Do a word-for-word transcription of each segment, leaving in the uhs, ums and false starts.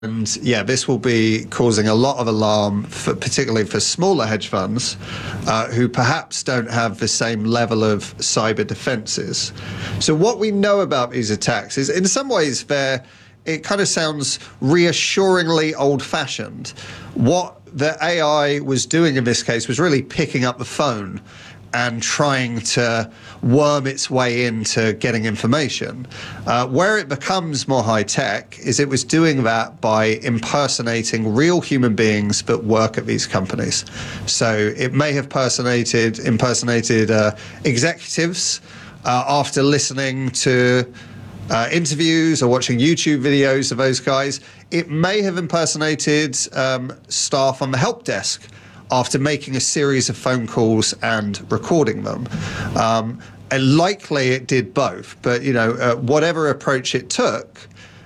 And yeah, this will be causing a lot of alarm, for, particularly for smaller hedge funds uh, who perhaps don't have the same level of cyber defenses. So what we know about these attacks is, in some ways, they're, it kind of sounds reassuringly old-fashioned. What the A I was doing in this case was really picking up the phone and trying to worm its way into getting information. Uh, where it becomes more high-tech is it was doing that by impersonating real human beings that work at these companies. So it may have personated, impersonated uh, executives uh, after listening to uh, interviews or watching YouTube videos of those guys. It may have impersonated um, staff on the help desk after making a series of phone calls and recording them. Um, and likely it did both, but you know, uh, whatever approach it took,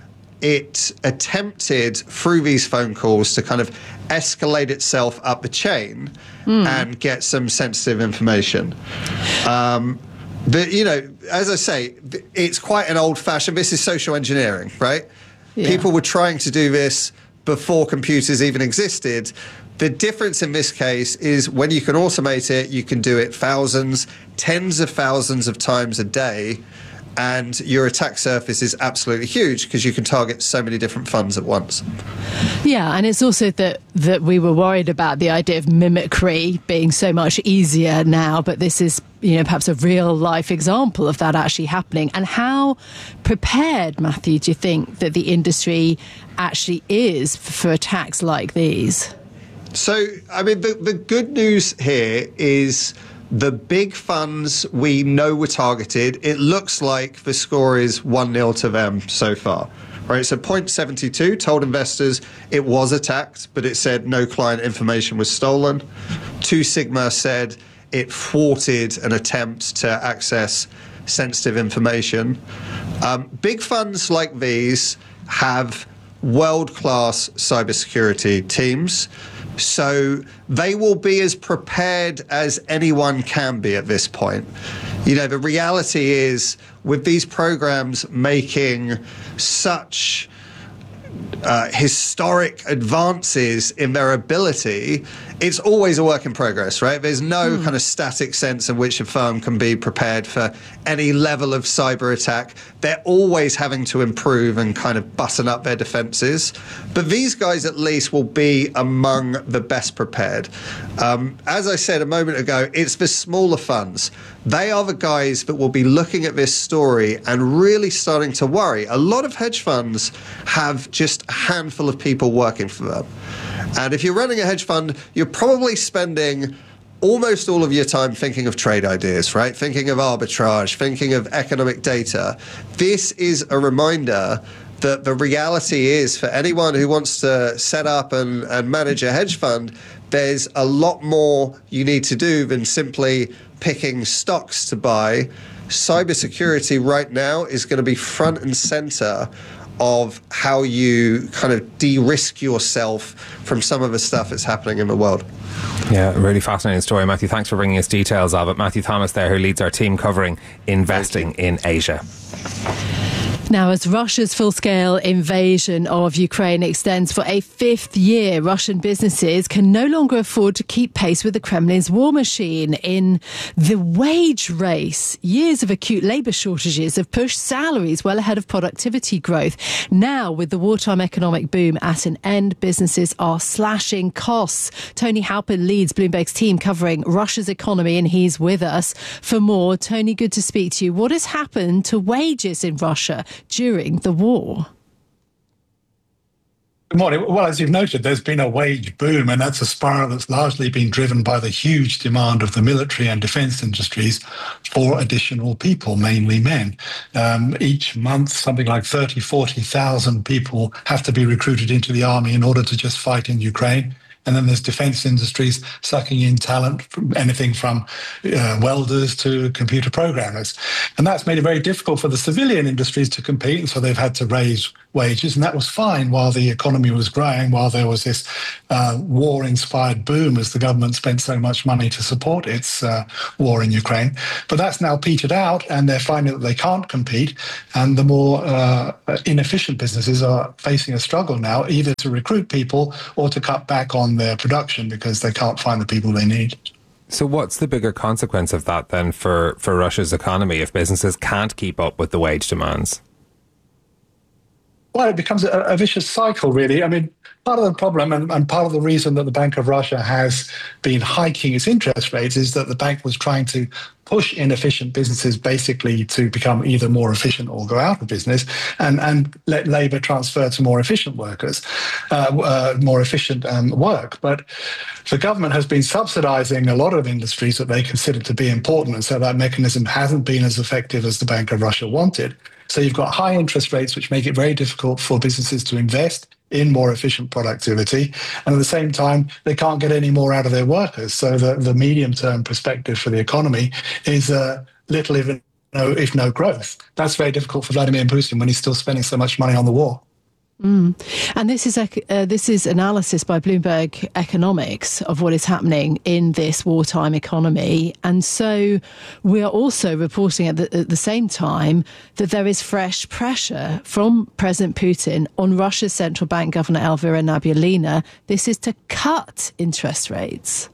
it attempted through these phone calls to kind of escalate itself up the chain mm. and get some sensitive information. Um, but, you know, as I say, it's quite an old-fashioned, this is social engineering, right? Yeah. People were trying to do this before computers even existed. The difference in this case is when you can automate it, you can do it thousands, tens of thousands of times a day, and your attack surface is absolutely huge because you can target so many different funds at once. Yeah, and it's also that that we were worried about the idea of mimicry being so much easier now, but this is, you know, perhaps a real life example of that actually happening. And how prepared, Matthew, do you think that the industry actually is for attacks like these? So, I mean, the, the good news here is the big funds we know were targeted. It looks like the score is one nil to them so far. Right, so point seven two told investors it was attacked, but it said no client information was stolen. Two Sigma said it thwarted an attempt to access sensitive information. Um, big funds like these have world-class cybersecurity teams. So they will be as prepared as anyone can be at this point. You know, the reality is with these programs making such uh, historic advances in their ability, it's always a work in progress, right? There's no mm. kind of static sense in which a firm can be prepared for any level of cyber attack. They're always having to improve and kind of button up their defenses. But these guys at least will be among the best prepared. Um, as I said a moment ago, it's the smaller funds. They are the guys that will be looking at this story and really starting to worry. A lot of hedge funds have just a handful of people working for them. And if you're running a hedge fund, you're probably spending almost all of your time thinking of trade ideas, right? Thinking of arbitrage, thinking of economic data. This is a reminder that the reality is for anyone who wants to set up and, and manage a hedge fund, there's a lot more you need to do than simply picking stocks to buy. Cybersecurity right now is going to be front and center of how you kind of de-risk yourself from some of the stuff that's happening in the world. Yeah, really fascinating story, Matthew. Thanks for bringing us details of it. Matthew Thomas there, who leads our team covering investing in Asia. Now, as Russia's full-scale invasion of Ukraine extends for a fifth year, Russian businesses can no longer afford to keep pace with the Kremlin's war machine. In the wage race, years of acute labour shortages have pushed salaries well ahead of productivity growth. Now, with the wartime economic boom at an end, businesses are slashing costs. Tony Halpin leads Bloomberg's team covering Russia's economy, and he's with us for more. Tony, good to speak to you. What has happened to wages in Russia during the war? Good morning. Well, as you've noted, there's been a wage boom, and that's a spiral that's largely been driven by the huge demand of the military and defence industries for additional people, mainly men. Um, each month, something like thirty, forty thousand people have to be recruited into the army in order to just fight in Ukraine. And then there's defence industries sucking in talent, from anything from uh, welders to computer programmers. And that's made it very difficult for the civilian industries to compete. And so they've had to raise wages, and that was fine while the economy was growing, while there was this uh, war-inspired boom as the government spent so much money to support its uh, war in Ukraine. But that's now petered out, and they're finding that they can't compete, and the more uh, inefficient businesses are facing a struggle now, either to recruit people or to cut back on their production because they can't find the people they need. So what's the bigger consequence of that then for, for Russia's economy if businesses can't keep up with the wage demands? Well, it becomes a, a vicious cycle, really. I mean, part of the problem and, and part of the reason that the Bank of Russia has been hiking its interest rates is that the bank was trying to push inefficient businesses basically to become either more efficient or go out of business, and, and let labour transfer to more efficient workers, uh, uh, more efficient um, work. But the government has been subsidising a lot of industries that they consider to be important, and so that mechanism hasn't been as effective as the Bank of Russia wanted. So you've got high interest rates, which make it very difficult for businesses to invest in more efficient productivity. And at the same time, they can't get any more out of their workers. So the, the medium-term perspective for the economy is uh, little, even no, if no growth. That's very difficult for Vladimir Putin when he's still spending so much money on the war. Mm. And this is uh, this is analysis by Bloomberg Economics of what is happening in this wartime economy. And so we are also reporting at the, at the same time that there is fresh pressure from President Putin on Russia's central bank governor Elvira Nabiullina. This is to cut interest rates.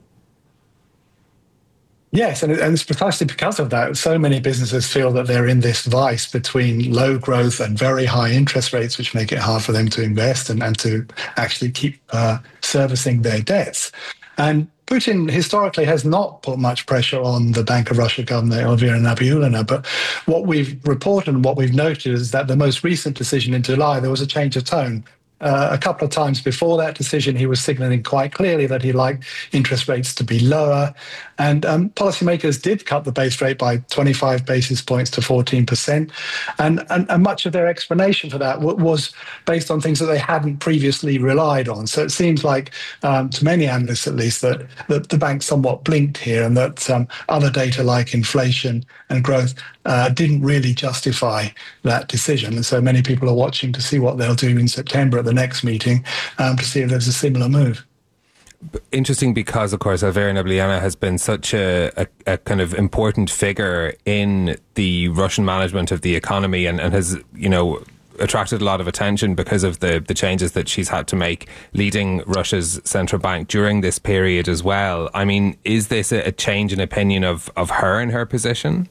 Yes, and it's precisely because of that. So many businesses feel that they're in this vice between low growth and very high interest rates, which make it hard for them to invest and, and to actually keep uh, servicing their debts. And Putin historically has not put much pressure on the Bank of Russia governor, Elvira Nabiullina. But what we've reported and what we've noted is that the most recent decision in July, there was a change of tone. Uh, a couple of times before that decision, he was signalling quite clearly that he liked interest rates to be lower. And um, policymakers did cut the base rate by twenty-five basis points to fourteen percent. And, and, and much of their explanation for that w- was based on things that they hadn't previously relied on. So it seems like, um, to many analysts at least, that, that the bank somewhat blinked here, and that um, other data like inflation and growth uh, didn't really justify that decision. And so many people are watching to see what they'll do in September at the next meeting um, to see if there's a similar move. Interesting because, of course, Elvira Nabiullina has been such a, a, a kind of important figure in the Russian management of the economy, and, and has, you know, attracted a lot of attention because of the, the changes that she's had to make leading Russia's central bank during this period as well. I mean, is this a, a change in opinion of, of her and her position?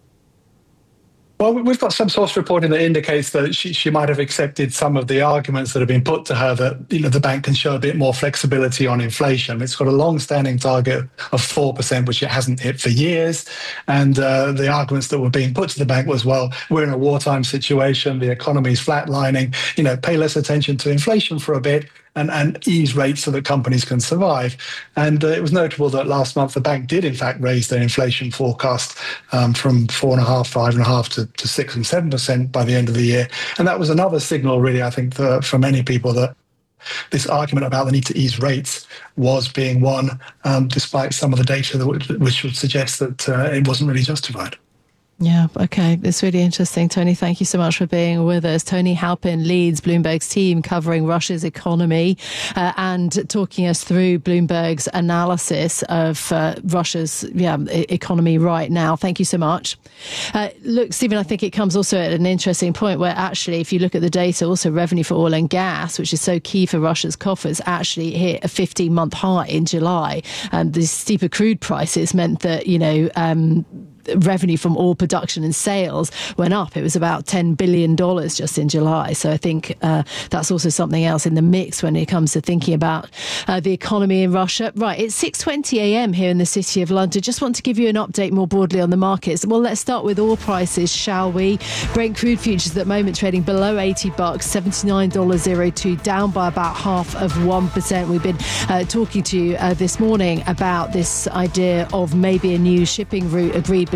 Well, we've got some source reporting that indicates that she, she might have accepted some of the arguments that have been put to her that, you know, the bank can show a bit more flexibility on inflation. It's got a long-standing target of four percent, which it hasn't hit for years. And uh, the arguments that were being put to the bank was, well, we're in a wartime situation, the economy's flatlining, you know, pay less attention to inflation for a bit. And, and ease rates so that companies can survive. And uh, it was notable that last month the bank did in fact raise their inflation forecast um, from four and a half, five and a half to, to six and seven percent by the end of the year. And that was another signal, really, I think, for, for many people that this argument about the need to ease rates was being won, um, despite some of the data that would, which would suggest that uh, it wasn't really justified. Yeah, okay. It's really interesting. Tony, thank you so much for being with us. Tony Halpin leads Bloomberg's team covering Russia's economy uh, and talking us through Bloomberg's analysis of uh, Russia's yeah, economy right now. Thank you so much. Uh, look, Stephen, I think it comes also at an interesting point where actually, if you look at the data, also revenue for oil and gas, which is so key for Russia's coffers, actually hit a fifteen-month high in July. Um, the steeper crude prices meant that, you know, um, revenue from oil production and sales went up. It was about ten billion dollars just in July. So I think uh, that's also something else in the mix when it comes to thinking about uh, the economy in Russia. Right, it's six twenty a.m. here in the City of London. Just want to give you an update more broadly on the markets. Well, let's start with oil prices, shall we? Brent crude futures at the moment trading below eighty bucks, seventy-nine dollars oh two, down by about half of one percent. We've been uh, talking to you uh, this morning about this idea of maybe a new shipping route agreed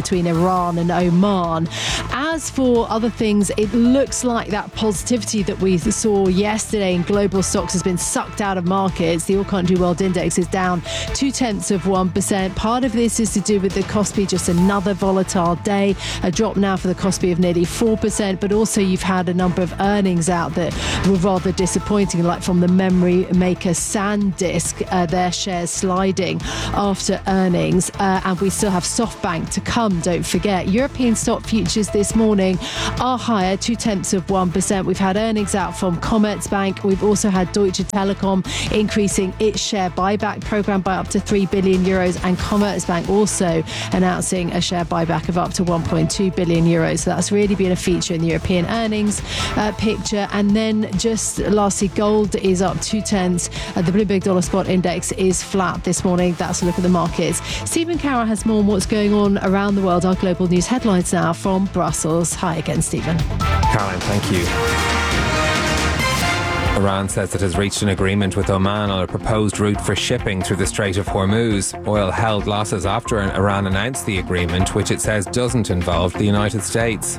between Iran and Oman. As for other things, it looks like that positivity that we saw yesterday in global stocks has been sucked out of markets. The All Country World Index is down two tenths of one percent. Part of this is to do with the Kospi, just another volatile day. A drop now for the Kospi of nearly four percent, but also you've had a number of earnings out that were rather disappointing, like from the memory maker SanDisk, uh, their shares sliding after earnings. Uh, and we still have SoftBank to come, don't forget. European stock futures this morning are higher, two tenths of one percent. We've had earnings out from Commerzbank. We've also had Deutsche Telekom increasing its share buyback program by up to three billion euros, and Commerzbank also announcing a share buyback of up to one point two billion euros. So that's really been a feature in the European earnings uh, picture. And then just lastly, gold is up two tenths. Uh, the Bloomberg Dollar Spot Index is flat this morning. That's a look at the markets. Stephen Carroll has more on what's going on around the world. Our global news headlines now from Brussels. Hi again, Stephen. Caroline, thank you. Iran says it has reached an agreement with Oman on a proposed route for shipping through the Strait of Hormuz. Oil held losses after Iran announced the agreement, which it says doesn't involve the United States.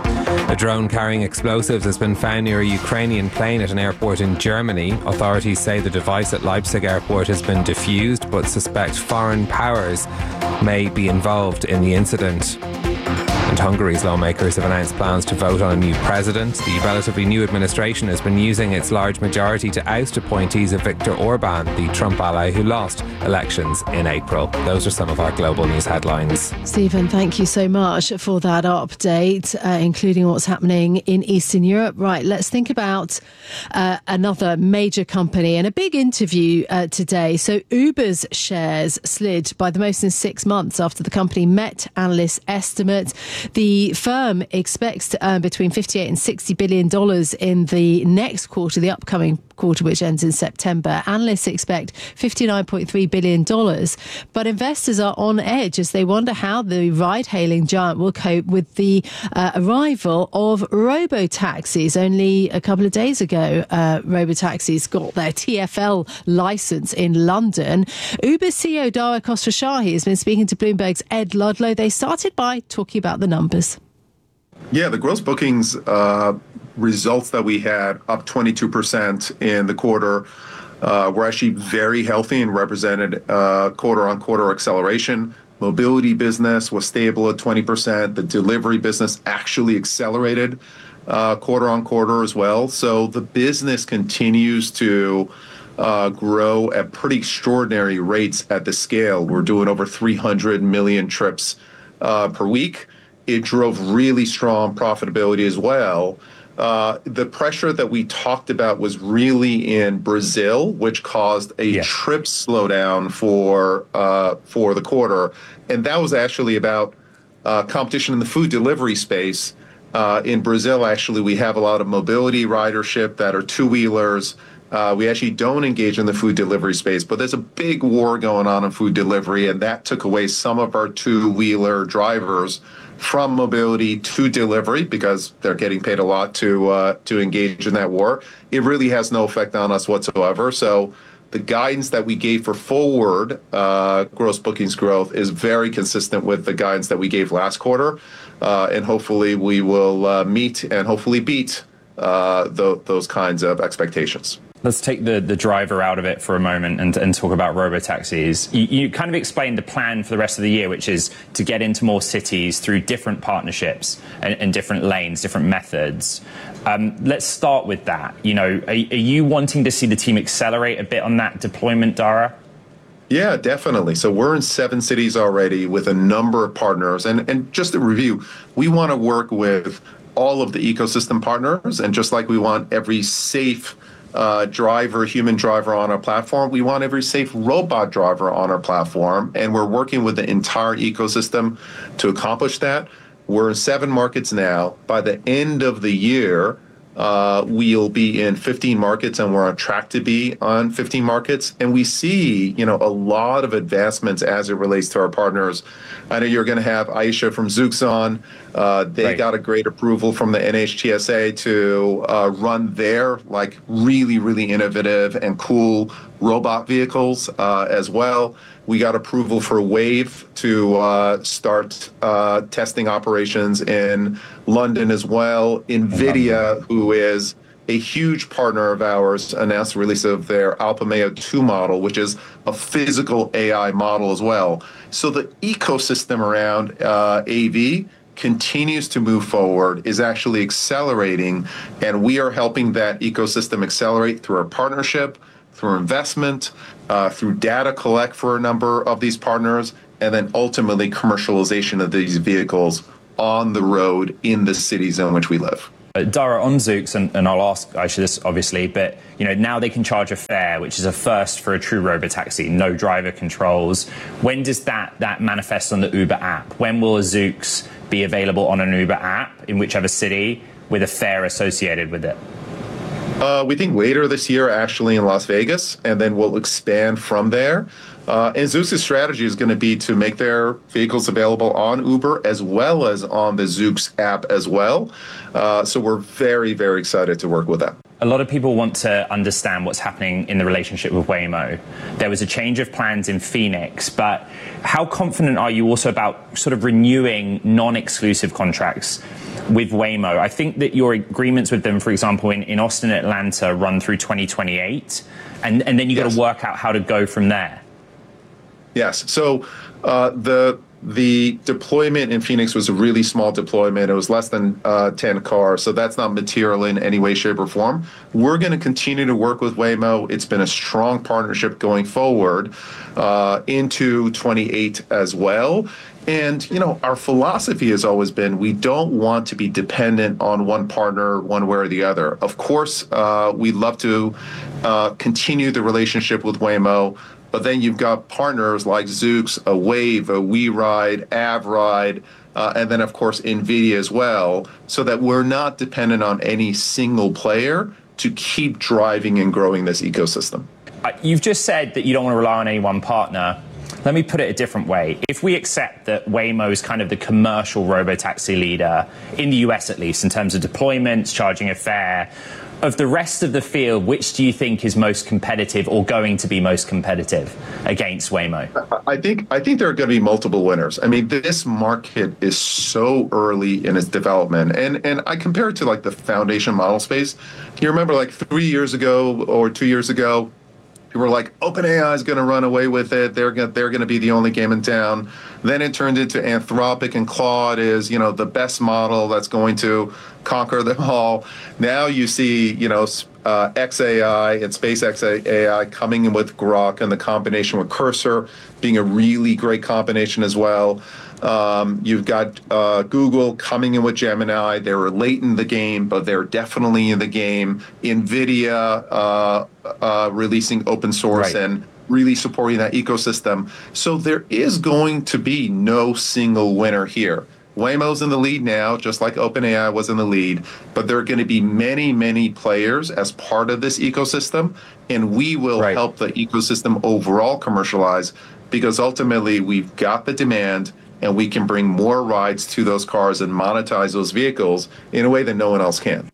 A drone carrying explosives has been found near a Ukrainian plane at an airport in Germany. Authorities say the device at Leipzig airport has been defused, but suspect foreign powers may be involved in the incident. And Hungary's lawmakers have announced plans to vote on a new president. The relatively new administration has been using its large majority to oust appointees of Viktor Orban, the Trump ally who lost elections in April. Those are some of our global news headlines. Stephen, thank you so much for that update, uh, including what's happening in Eastern Europe. Right, let's think about uh, another major company and a big interview uh, today. So Uber's shares slid by the most in six months after the company met analyst estimates. The firm expects to earn between fifty-eight and sixty billion dollars in the next quarter, the upcoming quarter, which ends in September. Analysts expect fifty-nine point three billion dollars, but investors are on edge as they wonder how the ride-hailing giant will cope with the uh, arrival of robo-taxis. Only a couple of days ago, uh, robo-taxis got their T F L license in London. Uber C E O Dara Khosrowshahi has been speaking to Bloomberg's Ed Ludlow. They started by talking about the numbers. Yeah, the gross bookings uh, results that we had, up twenty-two percent in the quarter, uh, were actually very healthy and represented uh, quarter-on-quarter acceleration. Mobility business was stable at twenty percent. The delivery business actually accelerated uh, quarter-on-quarter as well. So the business continues to uh, grow at pretty extraordinary rates at the scale. We're doing over three hundred million trips uh, per week. It drove really strong profitability as well. Uh, the pressure that we talked about was really in Brazil, which caused a yes. trip slowdown for uh, for the quarter, and that was actually about uh, competition in the food delivery space. Uh, in Brazil, actually, we have a lot of mobility ridership that are two-wheelers. Uh, we actually don't engage in the food delivery space, but there's a big war going on in food delivery, and that took away some of our two-wheeler drivers from mobility to delivery because they're getting paid a lot to uh, to engage in that war. It really has no effect on us whatsoever. So the guidance that we gave for forward uh, gross bookings growth is very consistent with the guidance that we gave last quarter. Uh, and hopefully we will uh, meet and hopefully beat uh, th- those kinds of expectations. Let's take the, the driver out of it for a moment and, and talk about robo-taxis. You, you kind of explained the plan for the rest of the year, which is to get into more cities through different partnerships and, and different lanes, different methods. Um, let's start with that. You know, are, are you wanting to see the team accelerate a bit on that deployment, Dara? Yeah, definitely. So we're in seven cities already with a number of partners. And, and just to review, we want to work with all of the ecosystem partners. And just like we want every safe Uh, driver, human driver on our platform, we want every safe robot driver on our platform, and we're working with the entire ecosystem to accomplish that. We're in seven markets now. By the end of the year, uh, we'll be in fifteen markets, and we're on track to be on fifteen markets. And we see, you know, a lot of advancements as it relates to our partners. I know you're going to have Aisha from Zoox on Uh, they Right. got a great approval from the N H T S A to uh, run their like really, really innovative and cool robot vehicles uh, as well. We got approval for Wave to uh, start uh, testing operations in London as well. NVIDIA, who is a huge partner of ours, announced the release of their Alpamayo two model, which is a physical A I model as well. So the ecosystem around uh, A V continues to move forward, is actually accelerating, and we are helping that ecosystem accelerate through our partnership, through investment, uh, through data collect for a number of these partners, and then ultimately commercialization of these vehicles on the road in the cities in which we live. Uh, Dara, on Zoox, and, and I'll ask Aisha this obviously, but you know now they can charge a fare, which is a first for a true robotaxi, no driver controls. When does that that manifest on the Uber app? When will a Zoox be available on an Uber app in whichever city with a fare associated with it? Uh, we think later this year, actually in Las Vegas, and then we'll expand from there. Uh, and Zoox's strategy is going to be to make their vehicles available on Uber as well as on the Zoox app as well. Uh, so we're very, very excited to work with them. A lot of people want to understand what's happening in the relationship with Waymo. There was a change of plans in Phoenix, but how confident are you also about sort of renewing non-exclusive contracts with Waymo? I think that your agreements with them, for example, in, in Austin and Atlanta run through twenty twenty-eight, and, and then you got Yes. to work out how to go from there. Yes. So uh, the the deployment in Phoenix was a really small deployment. It was less than uh, ten cars. So that's not material in any way, shape, or form. We're going to continue to work with Waymo. It's been a strong partnership going forward uh, into twenty-eight as well. And, you know, our philosophy has always been we don't want to be dependent on one partner one way or the other. Of course, uh, we'd love to uh, continue the relationship with Waymo. But then you've got partners like Zoox, a Wave, a WeRide, AvRide, uh, and then, of course, NVIDIA as well, so that we're not dependent on any single player to keep driving and growing this ecosystem. Uh, You've just said that you don't want to rely on any one partner. Let me put it a different way. If we accept that Waymo is kind of the commercial robotaxi leader, in the U S at least, in terms of deployments, charging a fare, of the rest of the field, which do you think is most competitive or going to be most competitive against Waymo? I think I think there are going to be multiple winners. I mean, this market is so early in its development, and and I compare it to like the foundation model space. You remember, like three years ago or two years ago, people were like, OpenAI is going to run away with it. They're going they're going to be the only game in town. Then it turned into Anthropic, and Claude is, you know, the best model that's going to conquer them all. Now you see, you know, uh, X A I and SpaceX A I coming in with Grok, and the combination with Cursor being a really great combination as well. Um, you've got uh, Google coming in with Gemini. They were late in the game, but they're definitely in the game. NVIDIA uh, uh, releasing open source Right. and really supporting that ecosystem. So there is going to be no single winner here. Waymo's in the lead now, just like OpenAI was in the lead, but there are going to be many, many players as part of this ecosystem, and we will Right. help the ecosystem overall commercialize, because ultimately we've got the demand and we can bring more rides to those cars and monetize those vehicles in a way that no one else can.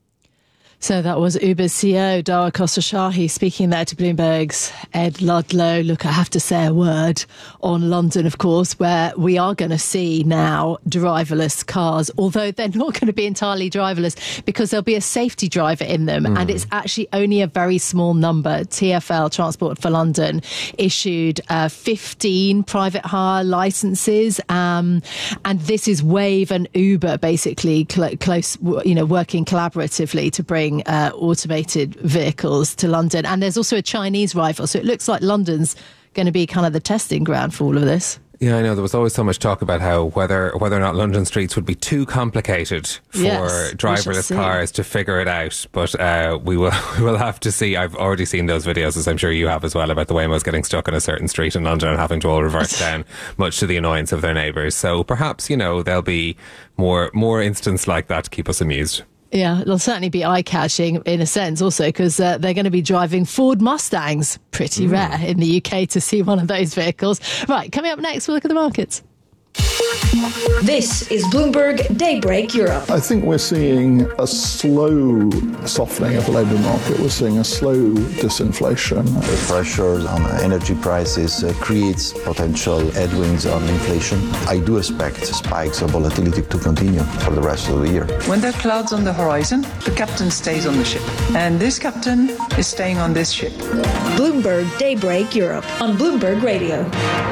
So that was Uber's C E O, Dara Khosrowshahi, speaking there to Bloomberg's Ed Ludlow. Look, I have to say a word on London, of course, where we are going to see now driverless cars, although they're not going to be entirely driverless because there'll be a safety driver in them. Mm. And it's actually only a very small number. T F L, Transport for London, issued uh, fifteen private hire licenses. Um, and this is Wave and Uber basically cl- close, you know, working collaboratively to bring Uh, automated vehicles to London. And there's also a Chinese rival, so it looks like London's going to be kind of the testing ground for all of this. Yeah, I know. There was always so much talk about how whether whether or not London streets would be too complicated for yes, driverless cars to figure it out. But uh, we will we will have to see. I've already seen those videos, as I'm sure you have as well, about the Waymos getting stuck on a certain street in London and having to all reverse down, much to the annoyance of their neighbours. So perhaps, you know, there'll be more more instances like that to keep us amused. Yeah, it'll certainly be eye-catching in a sense also because uh, they're going to be driving Ford Mustangs. Pretty mm. rare in the U K to see one of those vehicles. Right, coming up next, we'll look at the markets. This is Bloomberg Daybreak Europe. I think we're seeing a slow softening of the labour market. We're seeing a slow disinflation. The pressures on energy prices uh, creates potential headwinds on inflation. I do expect spikes of volatility to continue for the rest of the year. When there are clouds on the horizon, the captain stays on the ship. And this captain is staying on this ship. Bloomberg Daybreak Europe on Bloomberg Radio.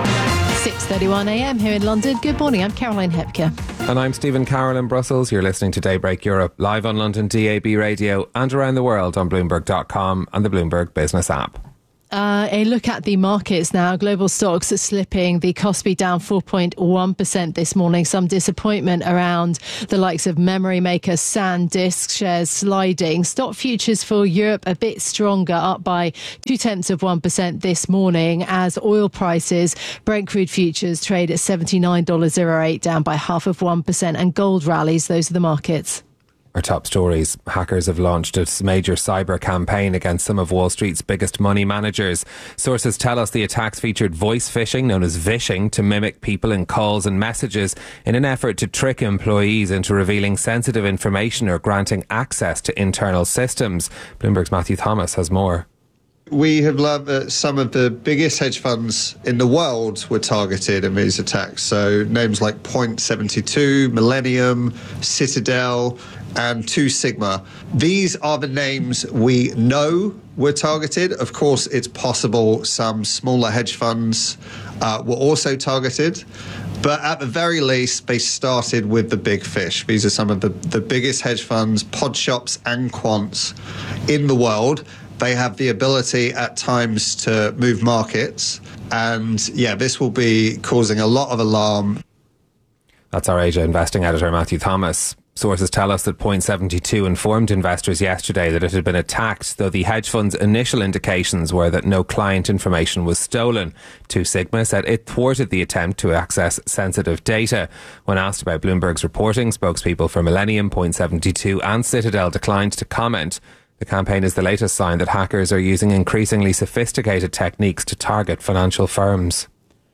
six thirty-one a m here in London. Good morning, I'm Caroline Hepker. And I'm Stephen Carroll in Brussels. You're listening to Daybreak Europe, live on London D A B radio and around the world on Bloomberg dot com and the Bloomberg Business app. Uh, a look at the markets now. Global stocks are slipping. The Kospi down four point one percent this morning. Some disappointment around the likes of memory maker SanDisk shares sliding. Stock futures for Europe a bit stronger, up by two tenths of one percent this morning as oil prices, Brent crude futures trade at seventy-nine dollars oh eight, down by half of one percent, and gold rallies. Those are the markets. Our top stories. Hackers have launched a major cyber campaign against some of Wall Street's biggest money managers. Sources tell us the attacks featured voice phishing, known as vishing, to mimic people in calls and messages in an effort to trick employees into revealing sensitive information or granting access to internal systems. Bloomberg's Matthew Thomas has more. We have learned that some of the biggest hedge funds in the world were targeted in these attacks. So names like Point seventy-two, Millennium, Citadel, and Two Sigma. These are the names we know were targeted. Of course, it's possible some smaller hedge funds uh, were also targeted. But at the very least, they started with the big fish. These are some of the, the biggest hedge funds, pod shops and quants in the world. They have the ability at times to move markets. And yeah, this will be causing a lot of alarm. That's our Asia investing editor, Matthew Thomas. Sources tell us that Point seventy-two informed investors yesterday that it had been attacked, though the hedge fund's initial indications were that no client information was stolen. Two Sigma said it thwarted the attempt to access sensitive data. When asked about Bloomberg's reporting, spokespeople for Millennium, Point seventy-two and Citadel declined to comment. The campaign is the latest sign that hackers are using increasingly sophisticated techniques to target financial firms.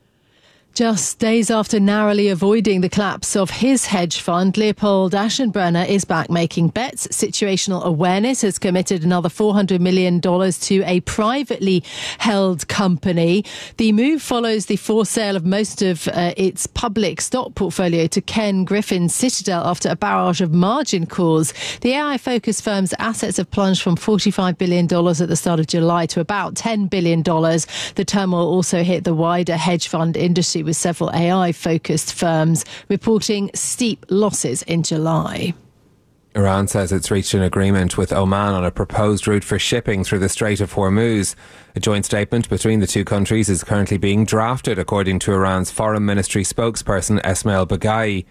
Just days after narrowly avoiding the collapse of his hedge fund, Leopold Aschenbrenner is back making bets. Situational Awareness has committed another four hundred million dollars to a privately held company. The move follows the forced sale of most of uh, its public stock portfolio to Ken Griffin's Citadel after a barrage of margin calls. The A I-focused firm's assets have plunged from forty-five billion dollars at the start of July to about ten billion dollars. The turmoil also hit the wider hedge fund industry, with several A I-focused firms reporting steep losses in July. Iran says it's reached an agreement with Oman on a proposed route for shipping through the Strait of Hormuz. A joint statement between the two countries is currently being drafted, according to Iran's Foreign Ministry spokesperson Esmail Baghai.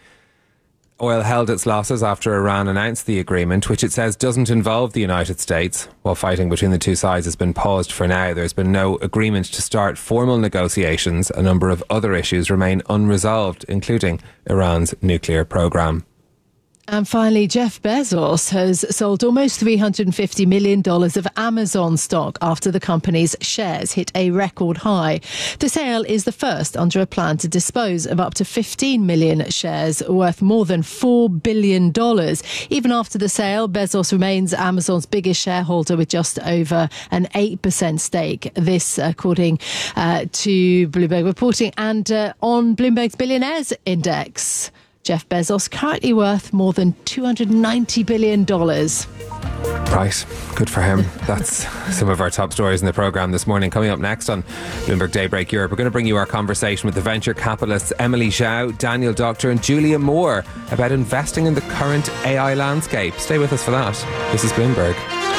Oil held its losses after Iran announced the agreement, which it says doesn't involve the United States. While fighting between the two sides has been paused for now, there's been no agreement to start formal negotiations. A number of other issues remain unresolved, including Iran's nuclear program. And finally, Jeff Bezos has sold almost three hundred fifty million dollars of Amazon stock after the company's shares hit a record high. The sale is the first under a plan to dispose of up to fifteen million shares worth more than four billion dollars. Even after the sale, Bezos remains Amazon's biggest shareholder with just over an eight percent stake. This, according uh, to Bloomberg reporting, and uh, on Bloomberg's Billionaires Index. Jeff Bezos currently worth more than two hundred ninety billion dollars. Right, good for him. That's some of our top stories in the programme this morning. Coming up next on Bloomberg Daybreak Europe, we're going to bring you our conversation with the venture capitalists Emily Zhao, Daniel Doctor and Julia Moore about investing in the current A I landscape. Stay with us for that. This is Bloomberg.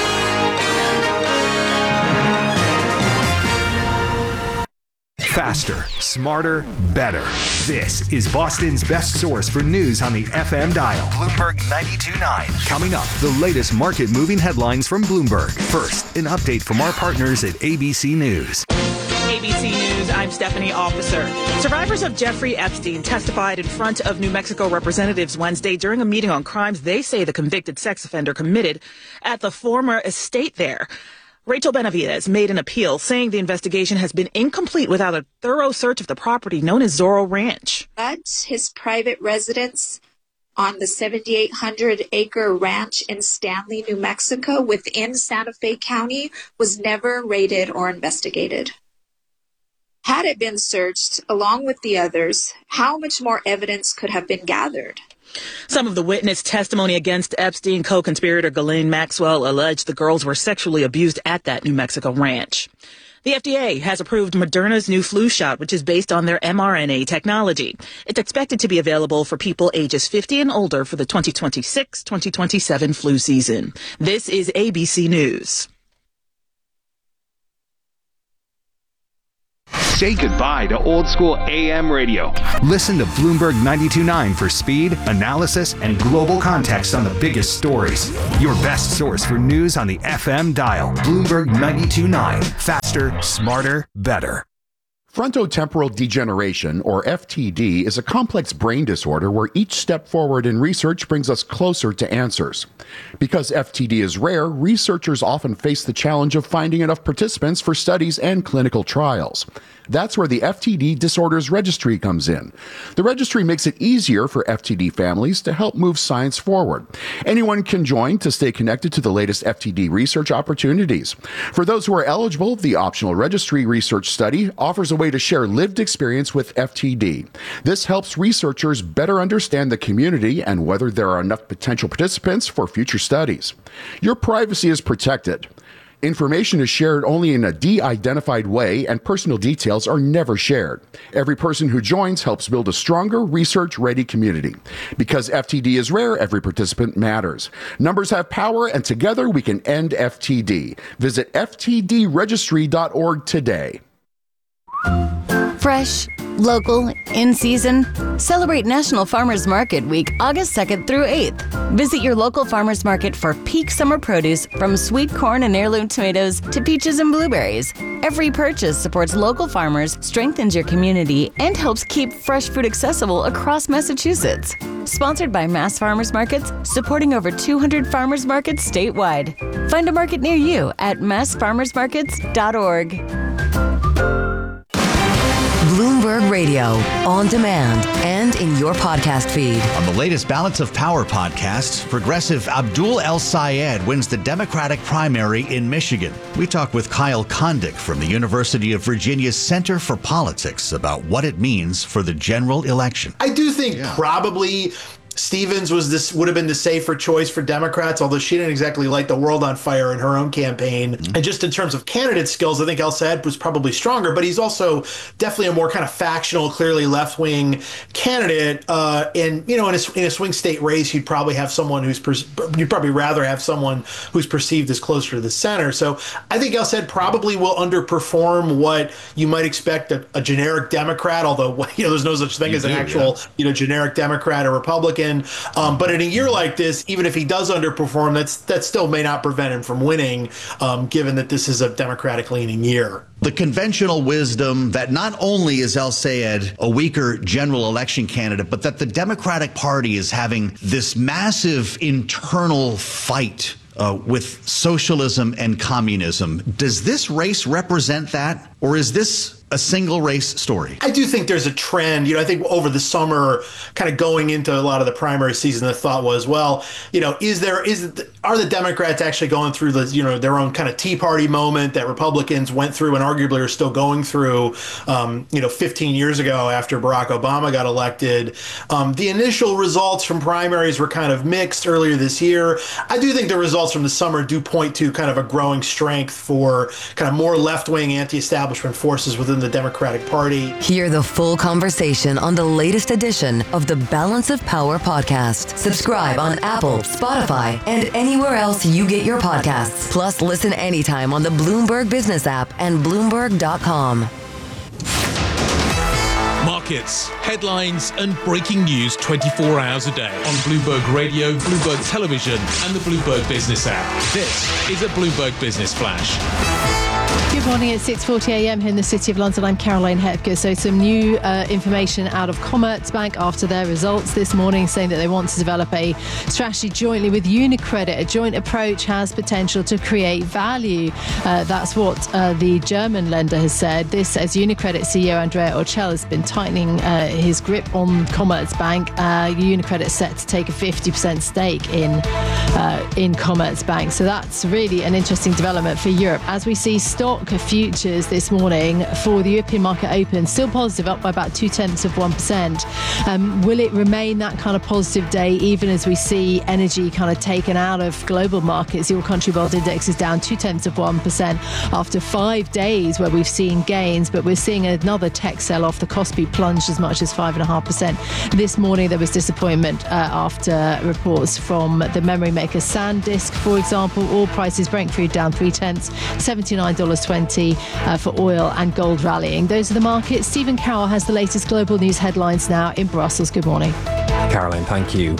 Faster, smarter, better. This is Boston's best source for news on the F M dial. Bloomberg ninety-two point nine. Coming up, the latest market-moving headlines from Bloomberg. First, an update from our partners at A B C News. A B C News, I'm Stephanie Officer. Survivors of Jeffrey Epstein testified in front of New Mexico representatives Wednesday during a meeting on crimes they say the convicted sex offender committed at the former estate there. Rachel Benavides made an appeal saying the investigation has been incomplete without a thorough search of the property known as Zorro Ranch. But his private residence on the seventy-eight hundred acre ranch in Stanley, New Mexico, within Santa Fe County, was never raided or investigated. Had it been searched along with the others, how much more evidence could have been gathered? Some of the witness testimony against Epstein co-conspirator Ghislaine Maxwell alleged the girls were sexually abused at that New Mexico ranch. The F D A has approved Moderna's new flu shot, which is based on their mRNA technology. It's expected to be available for people ages fifty and older for the twenty twenty-six twenty twenty-seven flu season. This is A B C News. Say goodbye to old school A M radio. Listen to Bloomberg ninety-two point nine for speed, analysis, and global context on the biggest stories. Your best source for news on the F M dial. Bloomberg ninety-two point nine. Faster, smarter, better. Frontotemporal degeneration, or F T D, is a complex brain disorder where each step forward in research brings us closer to answers. Because F T D is rare, researchers often face the challenge of finding enough participants for studies and clinical trials. That's where the F T D Disorders Registry comes in. The registry makes it easier for F T D families to help move science forward. Anyone can join to stay connected to the latest F T D research opportunities. For those who are eligible, the optional registry research study offers a way to share lived experience with F T D. This helps researchers better understand the community and whether there are enough potential participants for future studies. Your privacy is protected. Information is shared only in a de-identified way, and personal details are never shared. Every person who joins helps build a stronger, research-ready community. Because F T D is rare, every participant matters. Numbers have power, and together we can end F T D. Visit F T D registry dot org today. Fresh, local, in season. Celebrate National Farmers Market Week, August second through eighth. Visit your local farmers market for peak summer produce, from sweet corn and heirloom tomatoes to peaches and blueberries. Every purchase supports local farmers, strengthens your community, and helps keep fresh food accessible across Massachusetts. Sponsored by Mass Farmers Markets, supporting over two hundred farmers markets statewide. Find a market near you at mass farmers markets dot org. Bloomberg Radio, on demand and in your podcast feed. On the latest Balance of Power podcast, progressive Abdul El-Sayed wins the Democratic primary in Michigan. We talk with Kyle Kondik from the University of Virginia's Center for Politics about what it means for the general election. I do think yeah. probably Stevens was this would have been the safer choice for Democrats, although she didn't exactly light the world on fire in her own campaign. Mm-hmm. And just in terms of candidate skills, I think El-Sayed was probably stronger, but he's also definitely a more kind of factional, clearly left-wing candidate. Uh, and, you know, in a, in a swing state race, you'd probably have someone who's, per, you'd probably rather have someone who's perceived as closer to the center. So I think El-Sayed probably will underperform what you might expect a, a generic Democrat, although, you know, there's no such thing you as do, an actual, yeah. you know, generic Democrat or Republican. Um, but in a year like this, even if he does underperform, that's that still may not prevent him from winning, um, given that this is a Democratic-leaning year. The conventional wisdom that not only is El-Sayed a weaker general election candidate, but that the Democratic Party is having this massive internal fight uh, with socialism and communism. Does this race represent that, or is this a single race story? I do think there's a trend. You know, I think over the summer, kind of going into a lot of the primary season, the thought was, well, you know, is there is are the Democrats actually going through the, you know, their own kind of Tea Party moment that Republicans went through and arguably are still going through, um, you know, fifteen years ago after Barack Obama got elected. Um, the initial results from primaries were kind of mixed earlier this year. I do think the results from the summer do point to kind of a growing strength for kind of more left-wing anti-establishment forces within the Democratic Party. Hear the full conversation on the latest edition of the Balance of Power podcast. Subscribe on Apple, Spotify, and anywhere else you get your podcasts. Plus, listen anytime on the Bloomberg Business app and Bloomberg dot com. Markets, headlines, and breaking news twenty-four hours a day on Bloomberg Radio, Bloomberg Television, and the Bloomberg Business app. This is a Bloomberg Business Flash. Good morning, it's six forty a m here in the City of London. I'm Caroline Hepker. So some new uh, information out of Commerzbank after their results this morning, saying that they want to develop a strategy jointly with UniCredit. A joint approach has potential to create value. Uh, that's what uh, the German lender has said. This as UniCredit C E O Andrea Orcel has been tightening uh, his grip on Commerzbank. Uh, UniCredit set to take a fifty percent stake in, uh, in Commerzbank. So that's really an interesting development for Europe. As we see stock futures this morning for the European market open, still positive, up by about two tenths of one percent. Um, will it remain that kind of positive day even as we see energy kind of taken out of global markets? The All Country World Index is down two tenths of one percent after five days where we've seen gains, but we're seeing another tech sell-off. The Kospi plunged as much as five point five percent. This morning there was disappointment uh, after reports from the memory maker SanDisk, for example. Oil prices, Brent crude down three tenths, seventy-nine dollars twenty uh, for oil, and gold rallying. Those are the markets. Stephen Carroll has the latest global news headlines now in Brussels. Good morning. Caroline, thank you.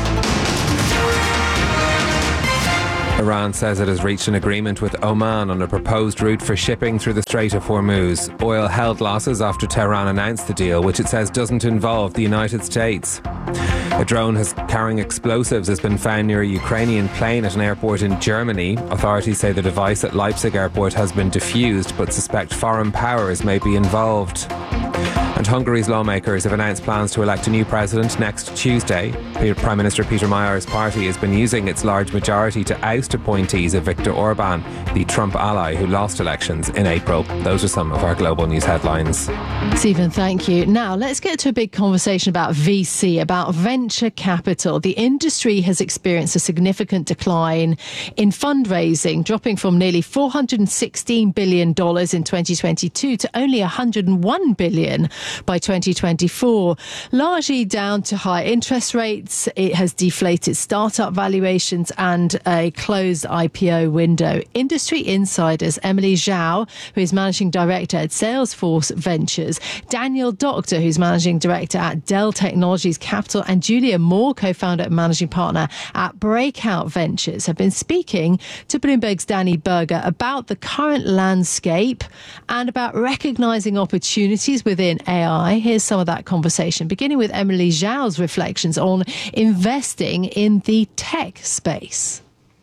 Iran says it has reached an agreement with Oman on a proposed route for shipping through the Strait of Hormuz. Oil held losses after Tehran announced the deal, which it says doesn't involve the United States. A drone has, carrying explosives has been found near a Ukrainian plane at an airport in Germany. Authorities say the device at Leipzig airport has been defused, but suspect foreign powers may be involved. And Hungary's lawmakers have announced plans to elect a new president next Tuesday. Prime Minister Peter Mayer's party has been using its large majority to oust appointees of Viktor Orban, the Trump ally who lost elections in April. Those are some of our global news headlines. Stephen, thank you. Now, let's get to a big conversation about V C, about venture capital. The industry has experienced a significant decline in fundraising, dropping from nearly four hundred sixteen billion dollars in twenty twenty-two to only one hundred one billion dollars by twenty twenty-four, largely down to high interest rates. It has deflated startup valuations and a closed I P O window. Industry insiders Emily Zhao, who is managing director at Salesforce Ventures, Daniel Doctor, who's managing director at Dell Technologies Capital, and Julia Moore, co-founder and managing partner at Breakout Ventures, have been speaking to Bloomberg's Danny Berger about the current landscape and about recognizing opportunities within A I. Here's some of that conversation, beginning with Emily Zhao's reflections on investing in the tech space.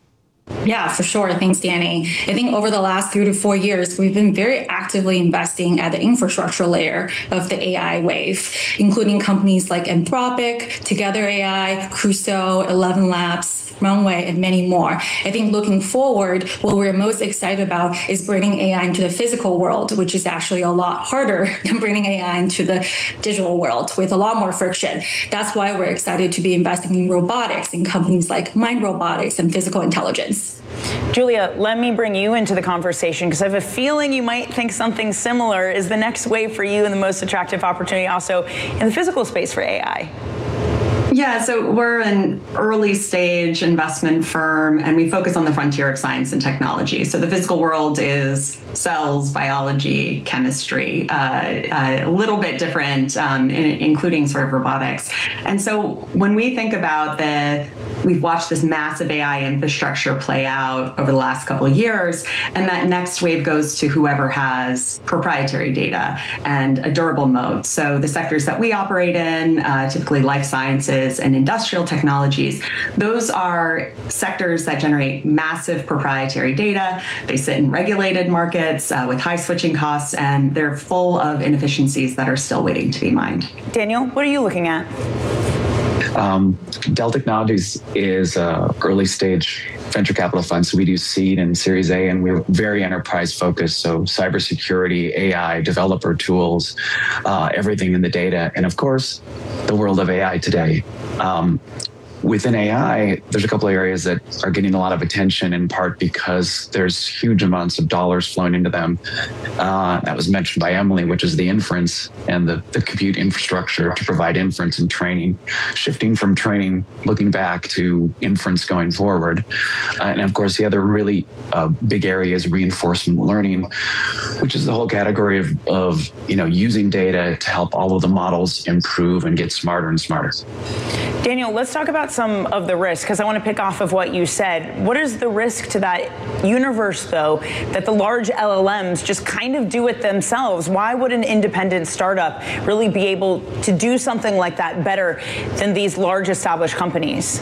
Yeah, for sure. Thanks, Danny. I think over the last three to four years, we've been very actively investing at the infrastructure layer of the A I wave, including companies like Anthropic, Together A I, Crusoe, Eleven Labs, Runway, and many more. I think looking forward, what we're most excited about is bringing A I into the physical world, which is actually a lot harder than bringing A I into the digital world with a lot more friction. That's why we're excited to be investing in robotics in companies like Mind Robotics and Physical Intelligence. Julia, let me bring you into the conversation because I have a feeling you might think something similar is the next wave for you and the most attractive opportunity also in the physical space for A I. Yeah, so we're an early stage investment firm and we focus on the frontier of science and technology. So the physical world is cells, biology, chemistry, uh, a little bit different, um, in, including sort of robotics. And so when we think about the, we've watched this massive A I infrastructure play out over the last couple of years, and that next wave goes to whoever has proprietary data and a durable moat. So the sectors that we operate in, uh, typically life sciences and industrial technologies, those are sectors that generate massive proprietary data. They sit in regulated markets uh, with high switching costs, and they're full of inefficiencies that are still waiting to be mined. Daniel, what are you looking at? Um, Dell Technologies is an early stage venture capital fund. So we do seed and Series A, and we're very enterprise focused. So cybersecurity, A I, developer tools, uh, everything in the data. And of course, the world of A I today. Um, Within A I, there's a couple of areas that are getting a lot of attention, in part because there's huge amounts of dollars flowing into them. Uh, that was mentioned by Emily, which is the inference and the, the compute infrastructure to provide inference and training, shifting from training, looking back to inference going forward. Uh, and of course, the other really uh, big area is reinforcement learning, which is the whole category of, of you know, using data to help all of the models improve and get smarter and smarter. Daniel, let's talk about about some of the risk, because I want to pick off of what you said. What is the risk to that universe, though, that the large L L Ms just kind of do it themselves? Why would an independent startup really be able to do something like that better than these large established companies?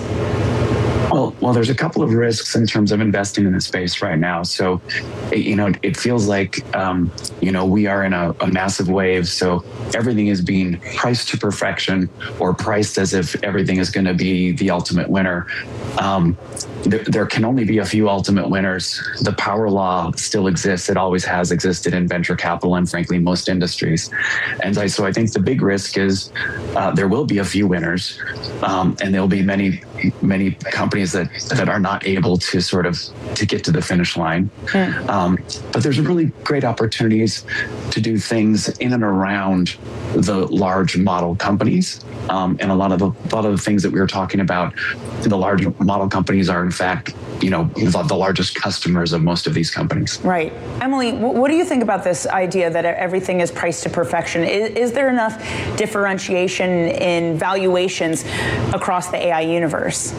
Well, well, there's a couple of risks in terms of investing in the space right now. So, you know, it feels like, um, you know, we are in a, a massive wave. So everything is being priced to perfection or priced as if everything is going to be the ultimate winner. Um, there, there can only be a few ultimate winners. The power law still exists. It always has existed in venture capital and, frankly, most industries. And I, so I think the big risk is uh, there will be a few winners, um, and there'll be many, many companies that that are not able to sort of to get to the finish line. Mm. Um, but there's really great opportunities to do things in and around the large model companies. Um, and a lot of the a lot of the things that we were talking about, the large model companies are in fact, you know, the, the largest customers of most of these companies. Right. Emily, what do you think about this idea that everything is priced to perfection? Is, is there enough differentiation in valuations across the A I universe?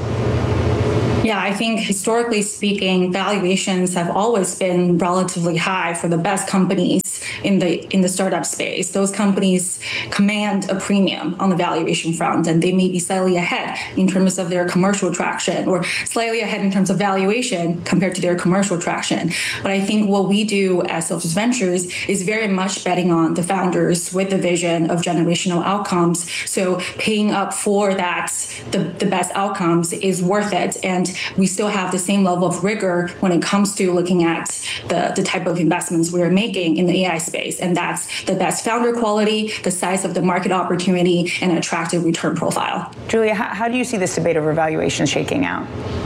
Yeah, I think historically speaking, valuations have always been relatively high for the best companies in the in the startup space. Those companies command a premium on the valuation front, and they may be slightly ahead in terms of their commercial traction, or slightly ahead in terms of valuation compared to their commercial traction. But I think what we do as Celsius Ventures is very much betting on the founders with the vision of generational outcomes. So paying up for that, the, the best outcomes is worth it. And we still have the same level of rigor when it comes to looking at the, the type of investments we're making in the A I space. And that's the best founder quality, the size of the market opportunity, and attractive return profile. Julia, how, how do you see this debate over valuation shaking out?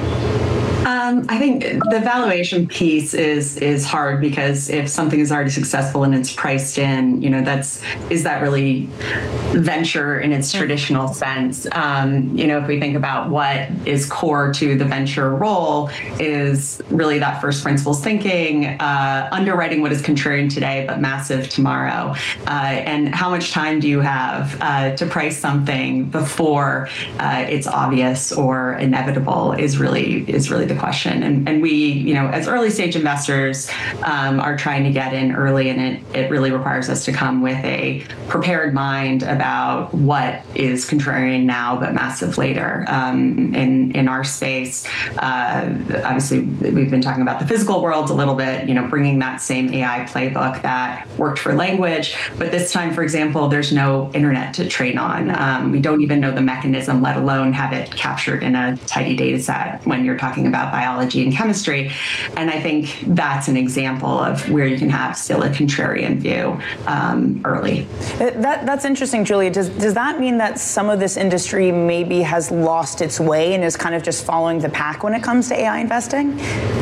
Um, I think the valuation piece is is hard because if something is already successful and it's priced in, you know, that's is that really venture in its traditional sense? Um, you know, if we think about what is core to the venture role, is really that first principles thinking, uh, underwriting what is contrarian today but massive tomorrow, uh, and how much time do you have uh, to price something before uh, it's obvious or inevitable is really is really the question. And, and we, you know, as early stage investors um, are trying to get in early, and it, it really requires us to come with a prepared mind about what is contrarian now but massive later. Um, in, in our space, uh, obviously we've been talking about the physical world a little bit, you know, bringing that same A I playbook that worked for language. But this time, for example, there's no internet to train on. Um, we don't even know the mechanism, let alone have it captured in a tidy data set when you're talking about biology and chemistry. And I think that's an example of where you can have still a contrarian view um, early. That, that's interesting, Julia. Does, does that mean that some of this industry maybe has lost its way and is kind of just following the pack when it comes to A I investing?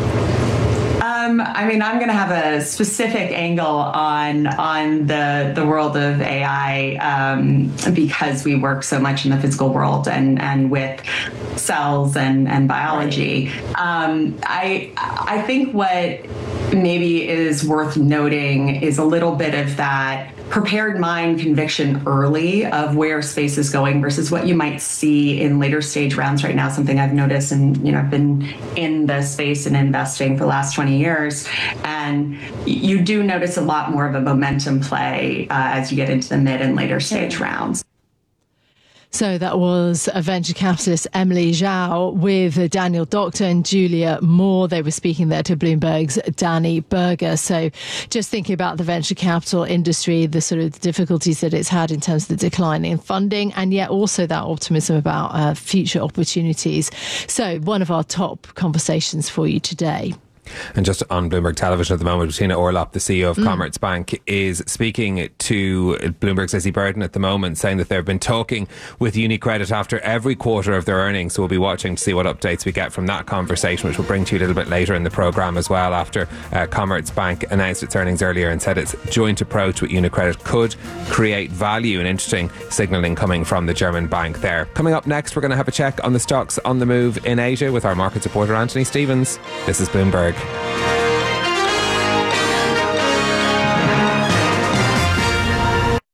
Um, I mean, I'm going to have a specific angle on on the the world of A I um, because we work so much in the physical world and and with cells and and biology. Um, I I think what maybe is worth noting is a little bit of that prepared mind conviction early of where space is going versus what you might see in later stage rounds right now. Something I've noticed, and you know, I've been in the space and investing for the last twenty years, and you do notice a lot more of a momentum play uh, as you get into the mid and later stage rounds. So that was a venture capitalist, Emily Zhao, with Daniel Doctor and Julia Moore. They were speaking there to Bloomberg's Danny Berger. So just thinking about the venture capital industry, the sort of difficulties that it's had in terms of the decline in funding, and yet also that optimism about uh, future opportunities. So one of our top conversations for you today. And just on Bloomberg Television at the moment, Bettina Orlopp, the C E O of mm. Commerzbank, is speaking to Bloomberg's Lizzie Burden at the moment, saying that they've been talking with UniCredit after every quarter of their earnings. So we'll be watching to see what updates we get from that conversation, which we'll bring to you a little bit later in the programme as well, after uh, Commerzbank announced its earnings earlier and said its joint approach with UniCredit could create value. An interesting signalling coming from the German bank there. Coming up next, we're going to have a check on the stocks on the move in Asia with our market reporter Anthony Stevens. This is Bloomberg.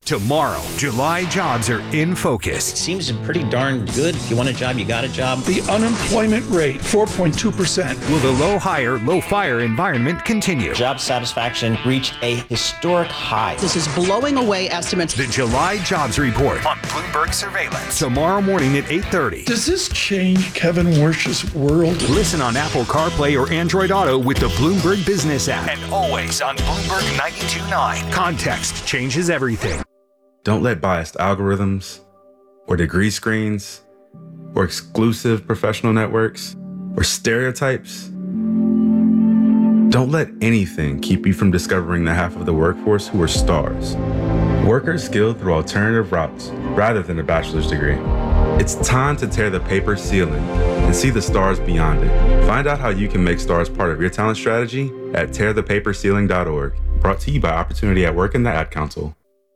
Tomorrow, July jobs are in focus. It seems pretty darn good. If you want a job, you got a job. The unemployment rate, four point two percent. Will the low hire, low fire environment continue? Job satisfaction reached a historic high. This is blowing away estimates. The July jobs report on Bloomberg Surveillance. Tomorrow morning at eight thirty. Does this change Kevin Warsh's world? Listen on Apple CarPlay or Android Auto with the Bloomberg Business app. And always on Bloomberg ninety-two point nine. Context changes everything. Don't let biased algorithms or degree screens or exclusive professional networks or stereotypes. Don't let anything keep you from discovering the half of the workforce who are stars. Workers skilled through alternative routes rather than a bachelor's degree. It's time to tear the paper ceiling and see the stars beyond it. Find out how you can make stars part of your talent strategy at tear the paper ceiling dot org. Brought to you by Opportunity at Work and the Ad Council.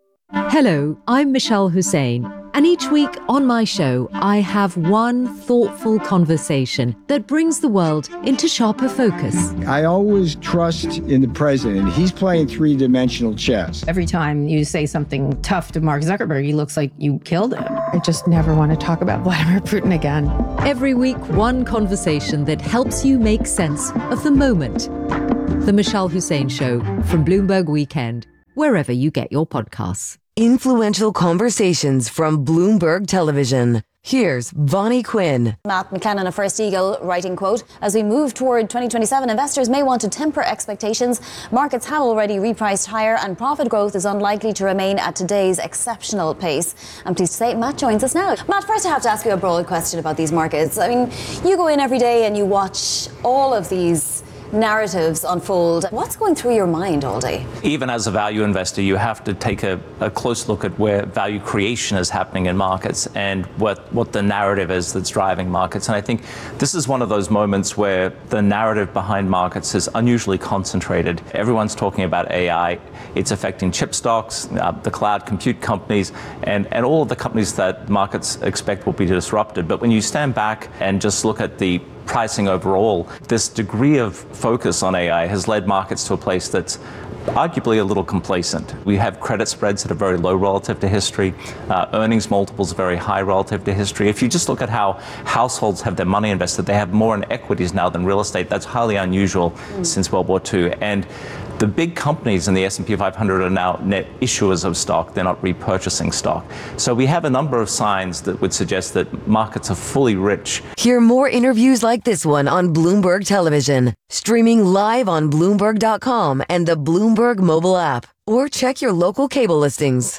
Hello, I'm Michelle Hussein, and each week on my show, I have one thoughtful conversation that brings the world into sharper focus. I always trust in the president. He's playing three-dimensional chess. Every time you say something tough to Mark Zuckerberg, he looks like you killed him. I just never want to talk about Vladimir Putin again. Every week, one conversation that helps you make sense of the moment. The Michelle Hussein Show from Bloomberg Weekend, wherever you get your podcasts. Influential conversations from Bloomberg Television. Here's Vonnie Quinn. Matt McKenna of First Eagle writing, quote, as we move toward twenty twenty-seven, investors may want to temper expectations. Markets have already repriced higher and profit growth is unlikely to remain at today's exceptional pace. I'm pleased to say Matt joins us now. Matt, first I have to ask you a broad question about these markets. I mean, you go in every day and you watch all of these narratives unfold. What's going through your mind all day? Even as a value investor, you have to take a, a close look at where value creation is happening in markets and what, what the narrative is that's driving markets. And I think this is one of those moments where the narrative behind markets is unusually concentrated. Everyone's talking about A I. It's affecting chip stocks, uh, the cloud compute companies, and, and all of the companies that markets expect will be disrupted. But when you stand back and just look at the pricing overall, this degree of focus on A I has led markets to a place that's arguably a little complacent. We have credit spreads that are very low relative to history. Uh, earnings multiples are very high relative to history. If you just look at how households have their money invested, they have more in equities now than real estate. That's highly unusual mm. since World War Two. And the big companies in the S and P five hundred are now net issuers of stock. They're not repurchasing stock. So we have a number of signs that would suggest that markets are fully rich. Hear more interviews like this one on Bloomberg Television, streaming live on Bloomberg dot com and the Bloomberg mobile app, or check your local cable listings.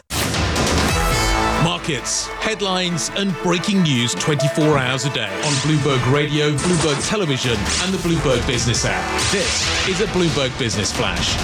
Markets, headlines and breaking news twenty-four hours a day on Bloomberg Radio, Bloomberg Television and the Bloomberg Business app. This is a Bloomberg Business Flash.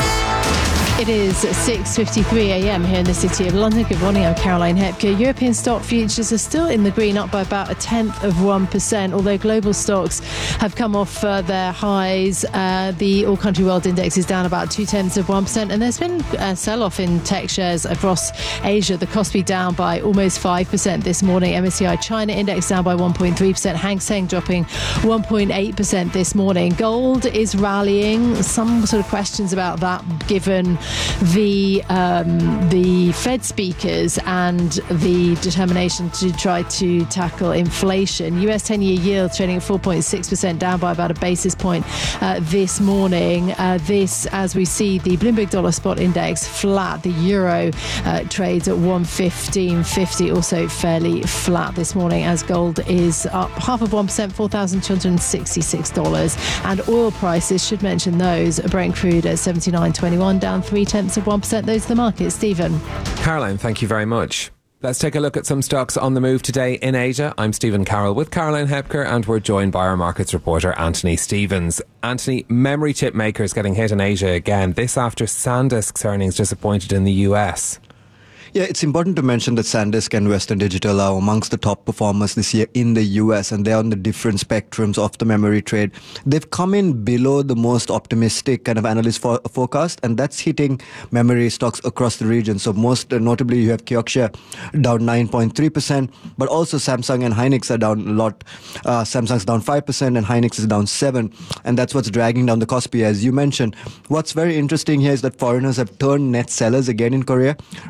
It is six fifty-three a.m. here in the City of London. Good morning, I'm Caroline Hepker. European stock futures are still in the green, up by about a tenth of one percent, although global stocks have come off uh, their highs. Uh, the All Country World Index is down about two-tenths of one percent, and there's been a sell-off in tech shares across Asia. The Kospi down by almost five percent this morning. M S C I China Index down by one point three percent. Hang Seng dropping one point eight percent this morning. Gold is rallying. Some sort of questions about that, given the um, the Fed speakers and the determination to try to tackle inflation. U S ten-year yield trading at four point six percent, down by about a basis point uh, this morning. Uh, this, as we see, the Bloomberg Dollar Spot Index flat. The euro uh, trades at one fifteen fifty, also fairly flat this morning, as gold is up half of one percent, four thousand two hundred sixty-six dollars. And oil prices, should mention those, Brent crude at seventy-nine twenty-one, down three tenths of one percent. Those are the markets. Stephen. Caroline, thank you very much. Let's take a look at some stocks on the move today in Asia. I'm Stephen Carroll with Caroline Hepker, and we're joined by our markets reporter Anthony Stevens. Anthony, memory chip makers getting hit in Asia again, this after SanDisk's earnings disappointed in the U S. Yeah, it's important to mention that SanDisk and Western Digital are amongst the top performers this year in the U S, and they're on the different spectrums of the memory trade. They've come in below the most optimistic kind of analyst for, forecast, and that's hitting memory stocks across the region. So most uh, notably, you have Kioxia down nine point three percent, but also Samsung and Hynix are down a lot. Uh, Samsung's down five percent and Hynix is down seven percent, and that's what's dragging down the Kospi, as you mentioned. What's very interesting here is that foreigners have turned net sellers again in Korea. Remember, on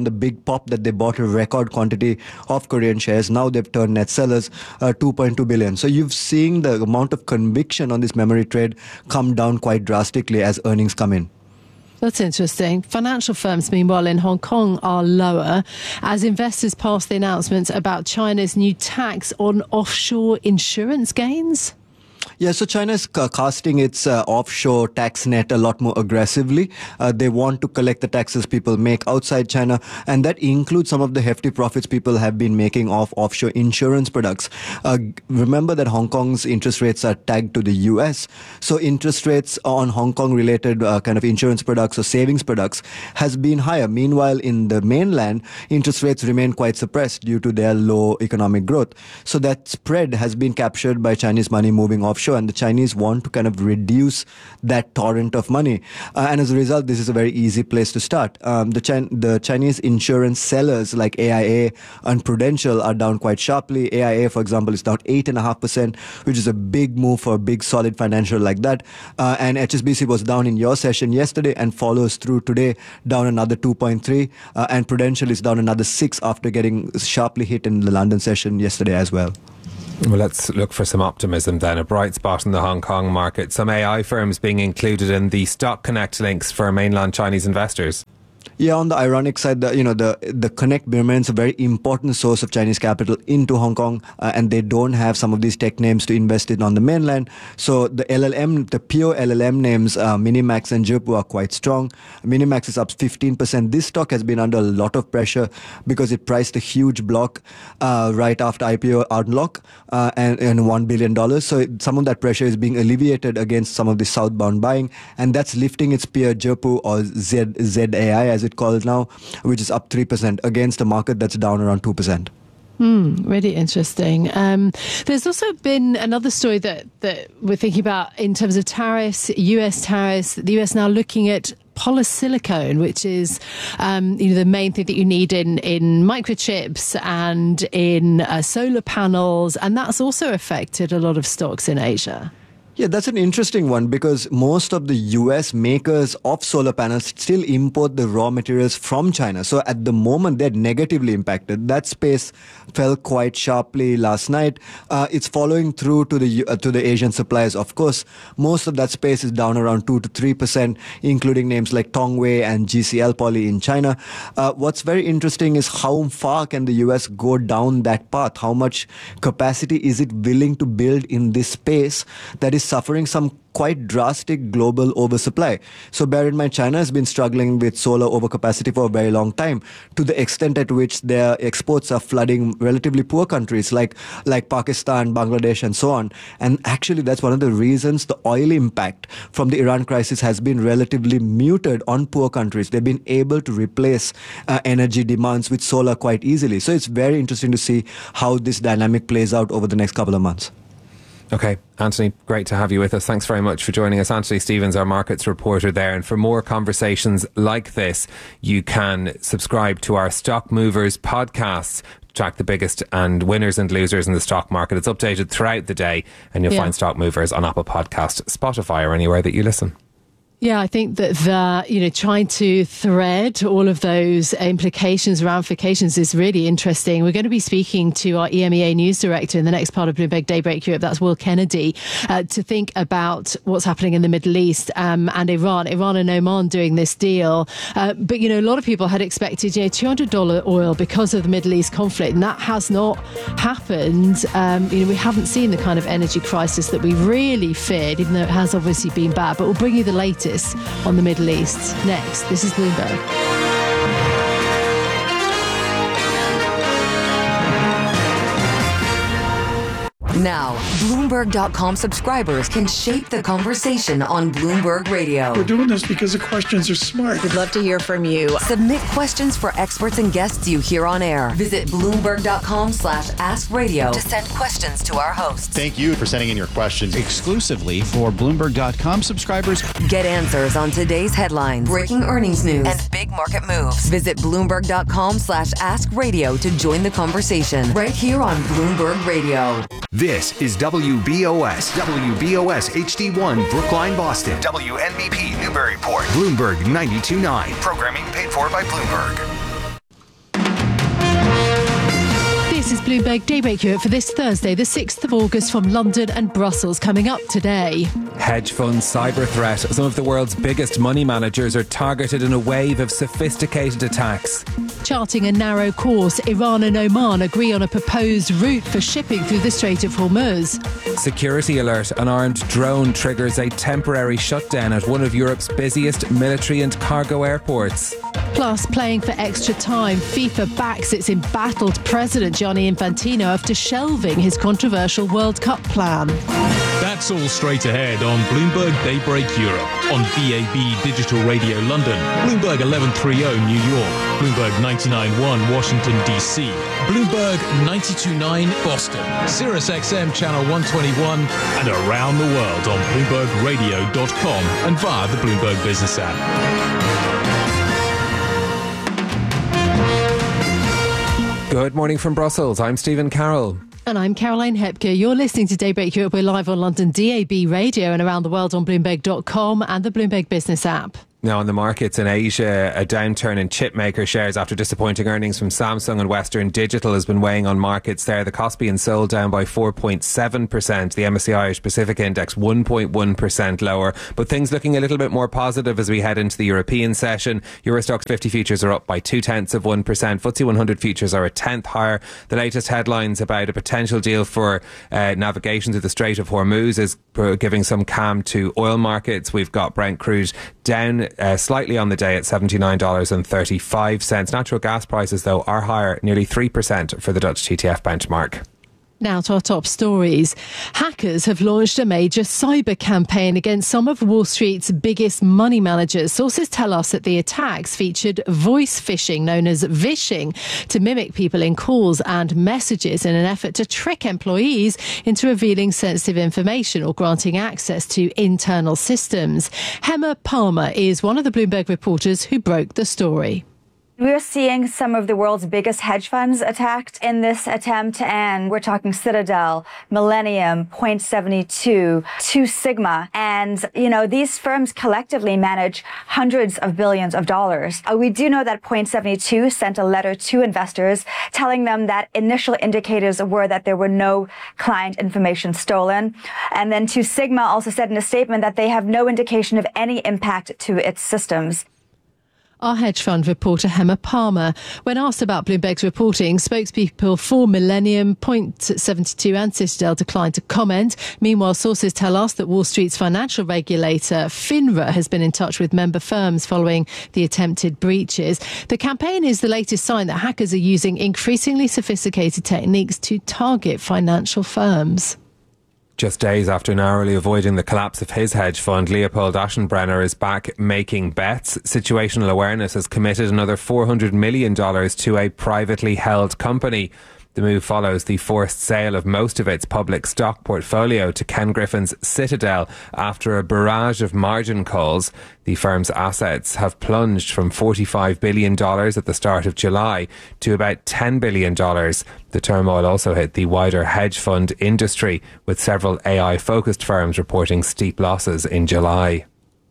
from the big pop that they bought a record quantity of Korean shares. Now they've turned net sellers, uh, two point two billion. So you've seen the amount of conviction on this memory trade come down quite drastically as earnings come in. That's interesting. Financial firms, meanwhile, in Hong Kong are lower as investors pass the announcement about China's new tax on offshore insurance gains. Yeah, so China is ca- casting its uh, offshore tax net a lot more aggressively. Uh, they want to collect the taxes people make outside China, and that includes some of the hefty profits people have been making off offshore insurance products. Uh, remember that Hong Kong's interest rates are tagged to the U S, so interest rates on Hong Kong-related uh, kind of insurance products or savings products has been higher. Meanwhile, in the mainland, interest rates remain quite suppressed due to their low economic growth. So that spread has been captured by Chinese money moving offshore, and the Chinese want to kind of reduce that torrent of money. Uh, and as a result, this is a very easy place to start. Um, the, Chi- the Chinese insurance sellers like A I A and Prudential are down quite sharply. A I A, for example, is down eight point five percent, which is a big move for a big, solid financial like that. Uh, and H S B C was down in your session yesterday and follows through today, down another two point three. Uh, and Prudential is down another six after getting sharply hit in the London session yesterday as well. Well, let's look for some optimism then. A bright spot in the Hong Kong market. Some A I firms being included in the Stock Connect links for mainland Chinese investors. Yeah, on the ironic side, the, you know, the the Connect remains a very important source of Chinese capital into Hong Kong, uh, and they don't have some of these tech names to invest in on the mainland. So the L L M, the pure L L M names, uh, Minimax and Zhipu are quite strong. Minimax is up fifteen percent. This stock has been under a lot of pressure because it priced a huge block uh, right after I P O unlock uh, and, and one billion dollars. So it, some of that pressure is being alleviated against some of the southbound buying, and that's lifting its peer Zhipu or Z, Z A I as it called now, which is up three percent against a market that's down around two percent. Hmm, really interesting. Um, there's also been another story that, that we're thinking about in terms of tariffs, U S tariffs, the U S now looking at polysilicon, which is um, you know, the main thing that you need in, in microchips and in uh, solar panels, and that's also affected a lot of stocks in Asia. Yeah, that's an interesting one because most of the U S makers of solar panels still import the raw materials from China. So at the moment, they're negatively impacted. That space fell quite sharply last night. Uh, it's following through to the uh, to the Asian suppliers. Of course, most of that space is down around two to three percent, including names like Tongwei and G C L Poly in China. Uh, what's very interesting is how far can the U S go down that path? How much capacity is it willing to build in this space that is suffering some quite drastic global oversupply? So bear in mind, China has been struggling with solar overcapacity for a very long time, to the extent at which their exports are flooding relatively poor countries like, like Pakistan, Bangladesh, and so on. And actually, that's one of the reasons the oil impact from the Iran crisis has been relatively muted on poor countries. They've been able to replace uh, energy demands with solar quite easily. So it's very interesting to see how this dynamic plays out over the next couple of months. Okay, Anthony, great to have you with us. Thanks very much for joining us. Anthony Stevens, our markets reporter there. And for more conversations like this, you can subscribe to our Stock Movers podcast. Track the biggest and winners and losers in the stock market. It's updated throughout the day, and you'll yeah. find Stock Movers on Apple Podcast, Spotify, or anywhere that you listen. Yeah, I think that the, you know, trying to thread all of those implications, ramifications is really interesting. We're going to be speaking to our E M E A news director in the next part of Bloomberg Daybreak Europe, that's Will Kennedy, uh, to think about what's happening in the Middle East um, and Iran. Iran and Oman doing this deal. Uh, but, you know, a lot of people had expected, you know, two hundred dollars oil because of the Middle East conflict, and that has not happened. Um, you know, we haven't seen the kind of energy crisis that we really feared, even though it has obviously been bad. But we'll bring you the latest on the Middle East next. This is Bloomberg. Now, Bloomberg dot com subscribers can shape the conversation on Bloomberg Radio. We're doing this because the questions are smart. We'd love to hear from you. Submit questions for experts and guests you hear on air. Visit Bloomberg dot com slash ask radio to send questions to our hosts. Thank you for sending in your questions exclusively for Bloomberg dot com subscribers. Get answers on today's headlines, breaking earnings news, and big market moves. Visit Bloomberg dot com slash ask radio to join the conversation right here on Bloomberg Radio. This is W B O S, W B O S H D one, Brookline, Boston, W N B P, Newburyport, Bloomberg ninety-two point nine. Programming paid for by Bloomberg. is Bloomberg Daybreak Europe for this Thursday, the sixth of August, from London and Brussels. Coming up today. Hedge fund cyber threat. Some of the world's biggest money managers are targeted in a wave of sophisticated attacks. Charting a narrow course, Iran and Oman agree on a proposed route for shipping through the Strait of Hormuz. Security alert. An armed drone triggers a temporary shutdown at one of Europe's busiest military and cargo airports. Plus, playing for extra time, FIFA backs its embattled president Gianni Infantino after shelving his controversial World Cup plan. That's all straight ahead on Bloomberg Daybreak Europe, on B A B Digital Radio London, Bloomberg eleven thirty New York, Bloomberg ninety-nine point one Washington D C, Bloomberg ninety-two point nine Boston, Sirius X M Channel one twenty-one, and around the world on Bloomberg Radio dot com and via the Bloomberg Business app. Good morning from Brussels. I'm Stephen Carroll. And I'm Caroline Hepker. You're listening to Daybreak Europe. We're live on London D A B Radio and around the world on Bloomberg dot com and the Bloomberg Business app. Now, on the markets in Asia, a downturn in chipmaker shares after disappointing earnings from Samsung and Western Digital has been weighing on markets there. The Kospi and Seoul down by four point seven percent. The M S C I Irish Pacific Index one point one percent lower. But things looking a little bit more positive as we head into the European session. Eurostoxx fifty futures are up by two tenths of one percent. F T S E one hundred futures are a tenth higher. The latest headlines about a potential deal for uh, navigation through the Strait of Hormuz is giving some calm to oil markets. We've got Brent crude down Uh, slightly on the day at seventy-nine dollars and thirty-five cents. Natural gas prices, though, are higher, nearly three percent for the Dutch T T F benchmark. Now to our top stories. Hackers have launched a major cyber campaign against some of Wall Street's biggest money managers. Sources tell us that the attacks featured voice phishing, known as vishing, to mimic people in calls and messages in an effort to trick employees into revealing sensitive information or granting access to internal systems. Hema Palmer is one of the Bloomberg reporters who broke the story. We're seeing some of the world's biggest hedge funds attacked in this attempt, and we're talking Citadel, Millennium, Point seventy-two, Two Sigma, and, you know, these firms collectively manage hundreds of billions of dollars. Uh, we do know that Point seventy-two sent a letter to investors telling them that initial indicators were that there were no client information stolen. And then Two Sigma also said in a statement that they have no indication of any impact to its systems. Our hedge fund reporter Hema Palmer. When asked about Bloomberg's reporting, spokespeople for Millennium, Point seventy-two and Citadel declined to comment. Meanwhile, sources tell us that Wall Street's financial regulator, FINRA, has been in touch with member firms following the attempted breaches. The campaign is the latest sign that hackers are using increasingly sophisticated techniques to target financial firms. Just days after narrowly avoiding the collapse of his hedge fund, Leopold Aschenbrenner is back making bets. Situational Awareness has committed another four hundred million dollars to a privately held company. The move follows the forced sale of most of its public stock portfolio to Ken Griffin's Citadel after a barrage of margin calls. The firm's assets have plunged from forty-five billion dollars at the start of July to about ten billion dollars. The turmoil also hit the wider hedge fund industry, with several A I-focused firms reporting steep losses in July.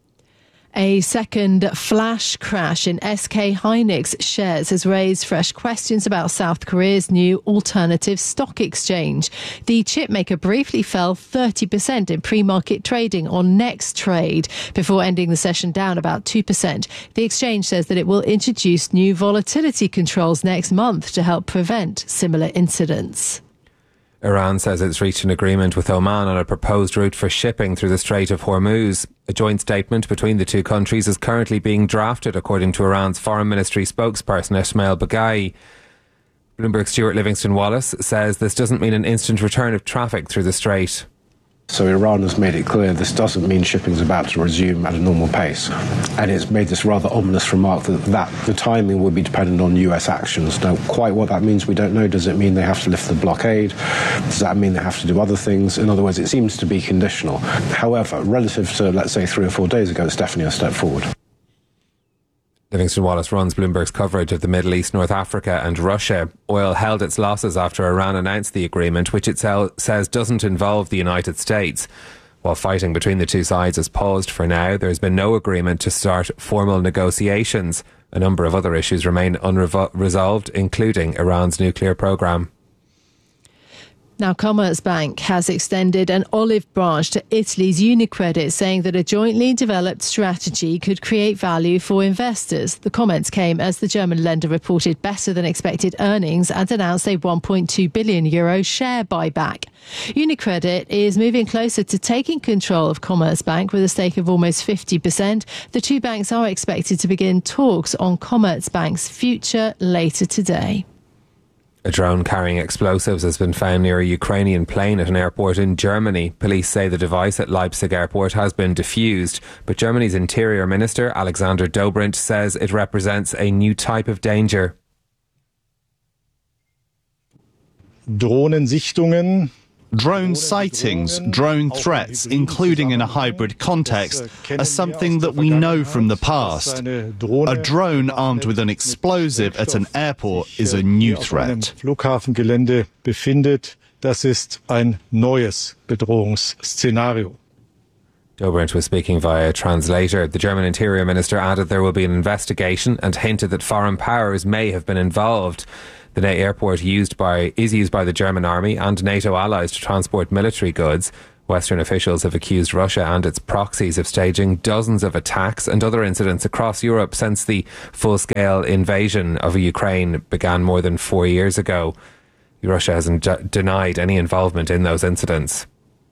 A second flash crash in S K Hynix shares has raised fresh questions about South Korea's new alternative stock exchange. The chipmaker briefly fell thirty percent in pre-market trading on Next Trade before ending the session down about two percent. The exchange says that it will introduce new volatility controls next month to help prevent similar incidents. Iran says it's reached an agreement with Oman on a proposed route for shipping through the Strait of Hormuz. A joint statement between the two countries is currently being drafted, according to Iran's Foreign Ministry spokesperson Ismail Baghai. Bloomberg's Stuart Livingston-Wallace says this doesn't mean an instant return of traffic through the strait. So Iran has made it clear this doesn't mean shipping is about to resume at a normal pace. And it's made this rather ominous remark that, that the timing will be dependent on U S actions. Now, quite what that means, we don't know. Does it mean they have to lift the blockade? Does that mean they have to do other things? In other words, it seems to be conditional. However, relative to, let's say, three or four days ago, it's definitely a step forward. Livingston-Wallace runs Bloomberg's coverage of the Middle East, North Africa and Russia. Oil held its losses after Iran announced the agreement, which it says doesn't involve the United States. While fighting between the two sides has paused for now, there has been no agreement to start formal negotiations. A number of other issues remain unresolved, including Iran's nuclear programme. Now, Commerzbank has extended an olive branch to Italy's UniCredit, saying that a jointly developed strategy could create value for investors. The comments came as the German lender reported better than expected earnings and announced a one point two billion euro share buyback. UniCredit is moving closer to taking control of Commerzbank with a stake of almost fifty percent. The two banks are expected to begin talks on Commerzbank's future later today. A drone carrying explosives has been found near a Ukrainian plane at an airport in Germany. Police say the device at Leipzig airport has been defused, but Germany's Interior Minister Alexander Dobrindt says it represents a new type of danger. Drohnensichtungen. Drone sightings, drone threats, including in a hybrid context, are something that we know from the past. A drone armed with an explosive at an airport is a new threat. Flughafengelände befindet, das ist ein neues Bedrohungsszenario. Dobrindt was speaking via a translator. The German Interior Minister added there will be an investigation and hinted that foreign powers may have been involved. The airport used by, is used by the German army and NATO allies to transport military goods. Western officials have accused Russia and its proxies of staging dozens of attacks and other incidents across Europe since the full-scale invasion of Ukraine began more than four years ago. Russia hasn't d- denied any involvement in those incidents.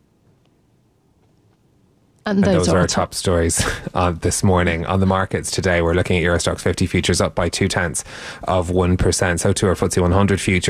And And those, those are are our our top stories uh, this morning. On the markets today, we're looking at Eurostoxx fifty futures up by two tenths of one percent. So too our F T S E one hundred futures.